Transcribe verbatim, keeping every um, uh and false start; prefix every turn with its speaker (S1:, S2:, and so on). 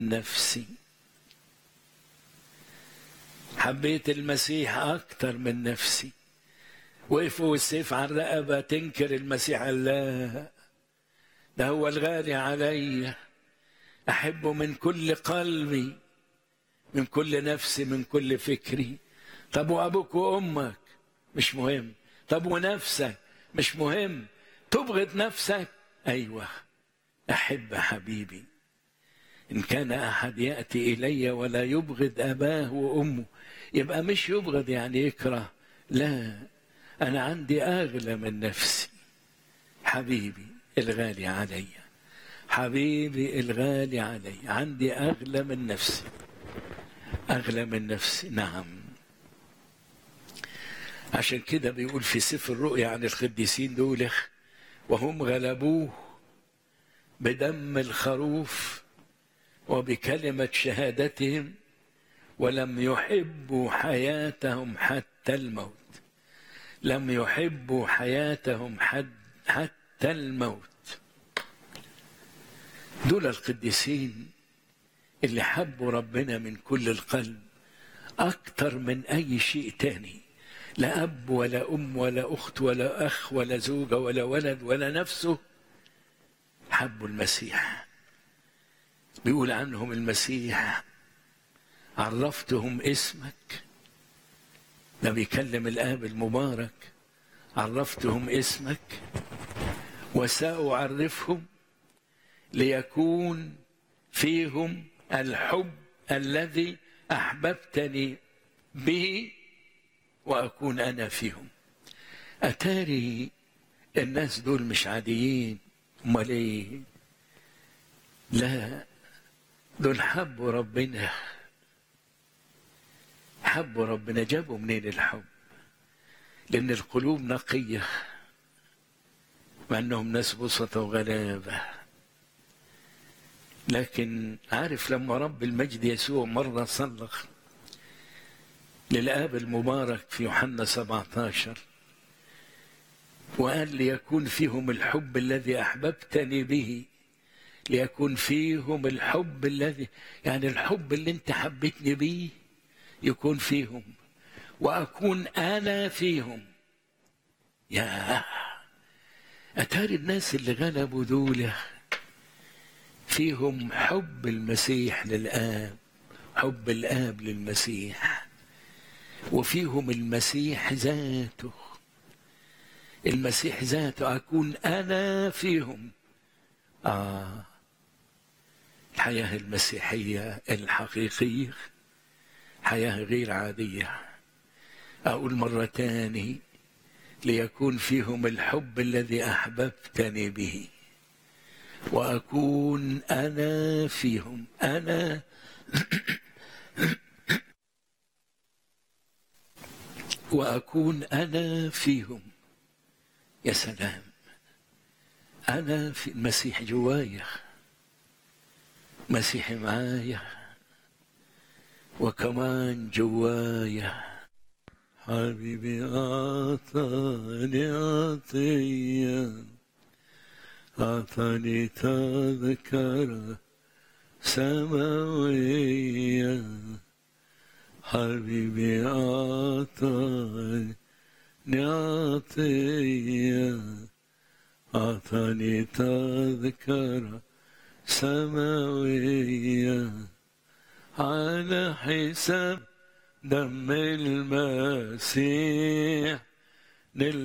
S1: نفسي. حبيت المسيح أكتر من نفسي. وقفوا والسيف على الرقبة تنكر المسيح؟ لا، ده هو الغالي علي، أحبه من كل قلبي، من كل نفسي، من كل فكري. طب وأبوك وأمك مش مهم، طب ونفسك مش مهم، تبغض نفسك؟ أيوة، أحب حبيبي. إن كان أحد يأتي إلي ولا يبغض أباه وأمه، يبقى مش يبغض يعني يكره، لا، أنا عندي أغلى من نفسي. حبيبي الغالي علي، حبيبي الغالي علي، عندي أغلى من نفسي، أغلى من نفسي. نعم، عشان كده بيقول في سفر الرؤيا عن القديسين دول: وهم غلبوه بدم الخروف وبكلمة شهادتهم ولم يحبوا حياتهم حتى الموت. لم يحبوا حياتهم حتى الموت. دول القديسين اللي حبوا ربنا من كل القلب أكتر من أي شيء تاني. لا أب ولا أم ولا أخت ولا أخ ولا زوجة ولا ولد ولا نفسه، حبوا المسيح. بيقول عنهم المسيح: عرفتهم اسمك. ده بيكلم الآب المبارك: عرفتهم اسمك وسأعرفهم ليكون فيهم الحب الذي أحببتني به وأكون أنا فيهم. أتاري الناس دول مش عاديين، أمال إيه؟ لا، دول حبوا ربنا، حبوا ربنا. جابوا منين الحب؟ لأن القلوب نقية، مع أنهم ناس بسطة وغلابة. لكن عارف لما رب المجد يسوع مرة صلخ للآب المبارك في يوحنا سبعة عشر وقال: ليكون فيهم الحب الذي أحببتني به. ليكون فيهم الحب الذي، يعني الحب اللي انت حبيتني بيه يكون فيهم وأكون أنا فيهم. يا أتاري الناس اللي غلبوا دول فيهم حب المسيح للآب، حب الآب للمسيح، وفيهم المسيح ذاته. المسيح ذاته أكون أنا فيهم. آه الحياة المسيحية الحقيقية حياة غير عادية. أقول مرة تاني: ليكون فيهم الحب الذي أحببتني به وأكون أنا فيهم. أنا وأكون أنا فيهم. يا سلام، أنا في المسيح جوايا، مسيحي معايا وكمان جوايا. حبيبي أعطاني عطية، أعطاني تذكرة سماوية. حبيبي أعطاني عطية، أعطاني تذكرة سماوية على حساب دم المسيح.